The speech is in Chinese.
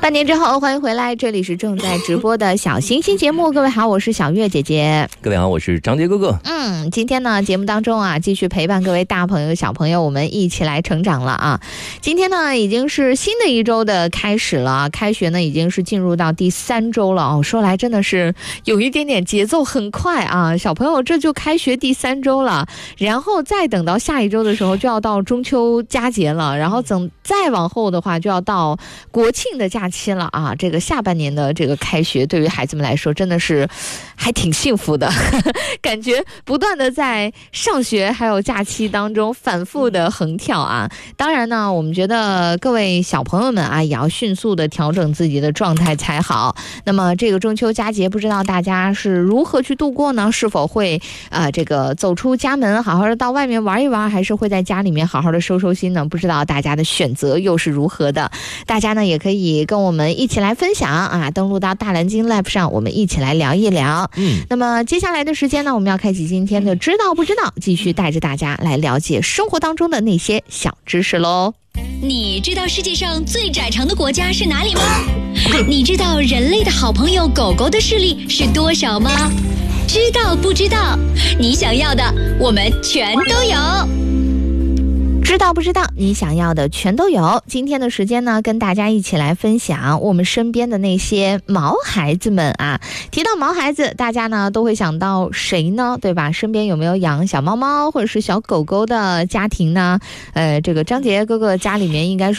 半年之后欢迎回来，这里是正在直播的小星星节目。各位好，我是小月姐姐。 各位好，我是张杰哥哥。 今天呢节目当中啊，继续陪伴各位大朋友小朋友，我们一起来成长了啊。今天呢已经是新的一周的开始了，开学呢已经是进入到第3周了哦。说来真的是有一点点节奏很快啊，小朋友这就开学第3周了，然后再等到下一周的时候就要到中秋佳节了，然后再往后的话就要到国庆的假期了啊。这个下半年的这个开学对于孩子们来说真的是还挺幸福的感觉不断的在上学还有假期当中反复的横跳啊。当然呢我们觉得各位小朋友们啊也要迅速的调整自己的状态才好。那么这个中秋佳节不知道大家是如何去度过呢？是否会这个走出家门好好的到外面玩一玩，还是会在家里面好好的收收心呢？不知道大家的选择又是如何的。大家呢也可以跟我们一起来分享啊，登录到大蓝鲸 Live 上，我们一起来聊一聊。那么接下来的时间呢，我们要开启今天的知道不知道，继续带着大家来了解生活当中的那些小知识喽。 你知道世界上最窄长的国家是哪里吗？你知道人类的好朋友狗狗的视力是多少吗？知道不知道？你想要的我们全都有。 知道不知道你想要的全都有。今天的时间呢，跟大家一起来分享我们身边的那些毛孩子们啊。提到毛孩子，大家呢都会想到谁呢？对吧？身边有没有养小猫猫或者是小狗狗的家庭呢？这个张杰哥哥家里面应该是